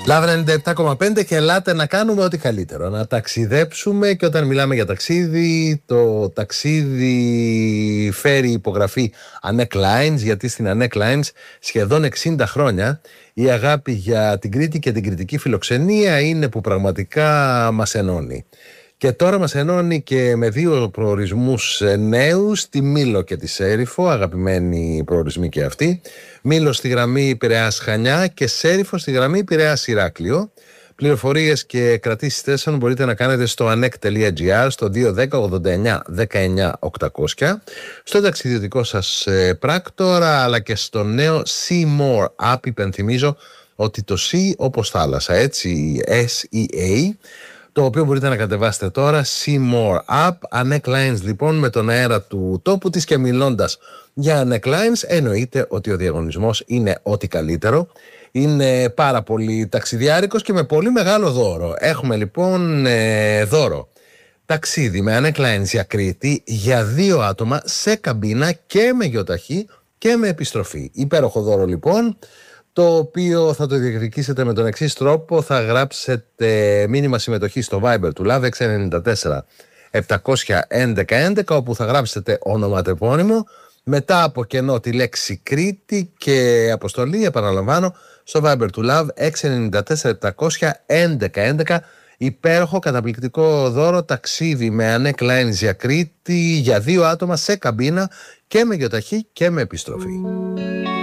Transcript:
Λάβρα 97,5 και ελάτε να κάνουμε ό,τι καλύτερο. Να ταξιδέψουμε, και όταν μιλάμε για ταξίδι, το ταξίδι φέρει υπογραφή Annec Lines, γιατί στην Annec Lines σχεδόν 60 χρόνια η αγάπη για την Κρήτη και την κρητική φιλοξενία είναι που πραγματικά μας ενώνει. Και τώρα μας ενώνει και με δύο προορισμούς νέους, τη Μήλο και τη Σέριφο, αγαπημένοι προορισμοί και αυτοί. Μήλο στη γραμμή Πειραιάς Χανιά και Σέριφο στη γραμμή Πειραιάς Ηράκλειο. Πληροφορίες και κρατήσεις θέσεων μπορείτε να κάνετε στο anec.gr, στο 210-89-19-800, στο ταξιδιωτικό σας πράκτορα, αλλά και στο νέο See More App. Υπενθυμίζω ότι το C όπως θάλασσα, έτσι, SEA, το οποίο μπορείτε να κατεβάσετε τώρα, See More App. Annec Lines λοιπόν, με τον αέρα του τόπου της, και μιλώντας για Annec Lines, εννοείται ότι ο διαγωνισμός είναι ό,τι καλύτερο. Είναι πάρα πολύ ταξιδιάρικος και με πολύ μεγάλο δώρο. Έχουμε λοιπόν δώρο ταξίδι με Annec Lines για Κρήτη για 2 άτομα σε καμπίνα και με γεωταχή και με επιστροφή. Υπέροχο δώρο λοιπόν, το οποίο θα το διεκδικήσετε με τον εξής τρόπο. Θα γράψετε μήνυμα συμμετοχή στο Viber του Love 694-711-11, όπου θα γράψετε ονοματεπώνυμο, μετά από κενό τη λέξη Κρήτη και αποστολή, επαναλαμβάνω, στο Viber του Love 694-711-11. Υπέροχο, καταπληκτικό δώρο, ταξίδι με Annec Lines για Κρήτη για 2 άτομα σε καμπίνα και με γεωταχή και με επιστροφή.